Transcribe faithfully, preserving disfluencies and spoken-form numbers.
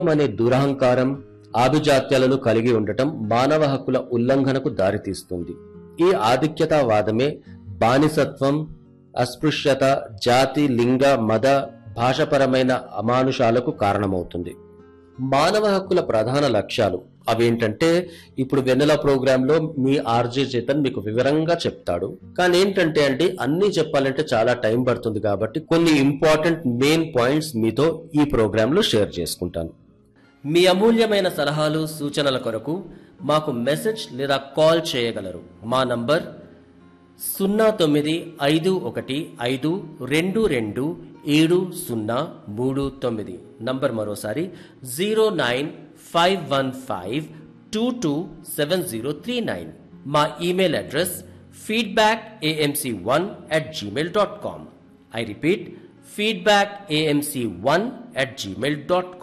అనే దురహంకారం ఆభిజాత్యాలను కలిగి ఉండటం మానవ హక్కుల ఉల్లంఘనకు దారితీస్తుంది. ఈ ఆధిక్యతావాదమే బానిసత్వం, అస్పృశ్యత, జాతి, లింగ, మత, భాషపరమైన అమానుషాలకు కారణమవుతుంది. మానవ హక్కుల ప్రధాన లక్ష్యాలు అవేంటంటే ఇప్పుడు వెన్నెల ప్రోగ్రాంలో మీ ఆర్జే చేతన్ మీకు వివరంగా చెప్తాడు. కానీ ఏంటంటే అండి అన్ని చెప్పాలంటే చాలా టైం పడుతుంది కాబట్టి కొన్ని ఇంపార్టెంట్ మెయిన్ పాయింట్స్ మీతో ఈ ప్రోగ్రాంలో షేర్ చేసుకుంటాను. మీ అమూల్యమైన సలహాలు సూచనల కొరకు మాకు మెసేజ్ లేదా కాల్ చేయగలరు. మా నంబర్ సున్నా తొమ్మిది ఐదు ఒకటి ఐదు రెండు రెండు ఏడు సున్నా మూడు తొమ్మిది. నంబర్ మరోసారి zero nine five one five two two seven zero three nine. మా email address feedback AMC one at Gmail dot com. I repeat, feedback AMC one at Gmail dot com.